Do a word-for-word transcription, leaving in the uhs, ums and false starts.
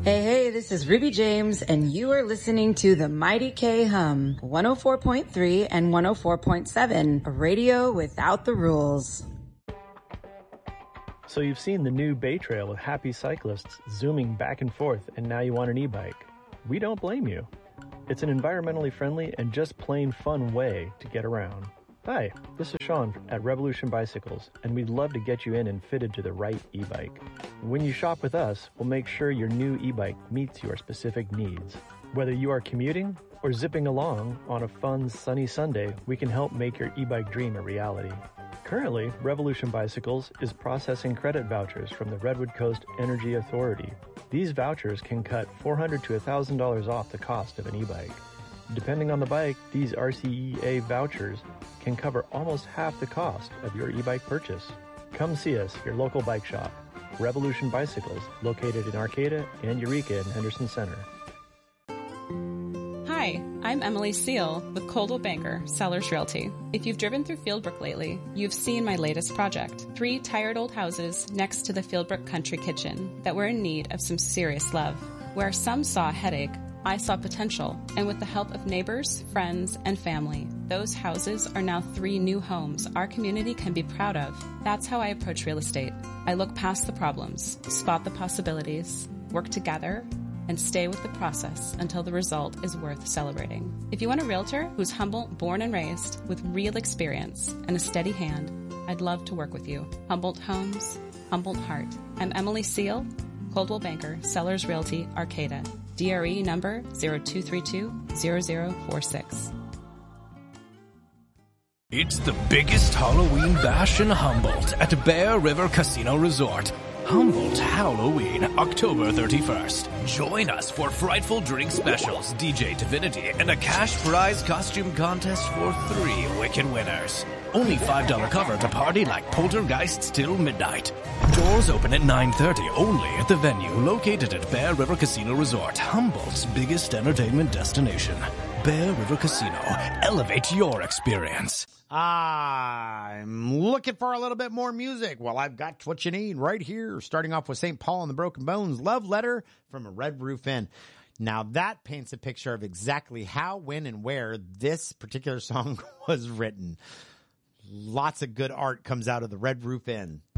Hey, hey, this is Ruby James, and you are listening to the Mighty K Hum, one oh four point three and one oh four point seven, a radio without the rules. So you've seen the new Bay Trail with happy cyclists zooming back and forth, and now you want an e-bike. We don't blame you. It's an environmentally friendly and just plain fun way to get around. Hi, this is Sean at Revolution Bicycles, and we'd love to get you in and fitted to the right e-bike. When you shop with us, we'll make sure your new e-bike meets your specific needs. Whether you are commuting or zipping along on a fun, sunny Sunday, we can help make your e-bike dream a reality. Currently, Revolution Bicycles is processing credit vouchers from the Redwood Coast Energy Authority. These vouchers can cut four hundred dollars to one thousand dollars off the cost of an e-bike. Depending on the bike, these R C E A vouchers can cover almost half the cost of your e-bike purchase. Come see us, your local bike shop, Revolution Bicycles, located in Arcata and Eureka in Henderson Center. Hi, I'm Emily Seal with Coldwell Banker Sellers Realty. If you've driven through Fieldbrook lately, you've seen my latest project. Three tired old houses next to the Fieldbrook Country Kitchen that were in need of some serious love. Where some saw a headache, I saw potential, and with the help of neighbors, friends, and family, those houses are now three new homes our community can be proud of. That's how I approach real estate. I look past the problems, spot the possibilities, work together, and stay with the process until the result is worth celebrating. If you want a realtor who's Humboldt born and raised with real experience and a steady hand, I'd love to work with you. Humboldt Homes, Humboldt Heart. I'm Emily Seal, Coldwell Banker, Sellers Realty, Arcata. D R E number zero two three two zero zero four six. It's the biggest Halloween bash in Humboldt at Bear River Casino Resort. Humboldt Halloween, October thirty-first. Join us for frightful drink specials, D J Divinity, and a cash prize costume contest for three wicked winners. Only five dollars cover to party like poltergeists till midnight. Doors open at nine thirty only at the venue located at Bear River Casino Resort, Humboldt's biggest entertainment destination. Bear River Casino. Elevate your experience. I'm looking for a little bit more music. Well, I've got what you need right here. Starting off with Saint Paul and the Broken Bones, Love Letter from a Red Roof Inn. Now that paints a picture of exactly how, when, and where this particular song was written. Lots of good art comes out of the Red Roof Inn.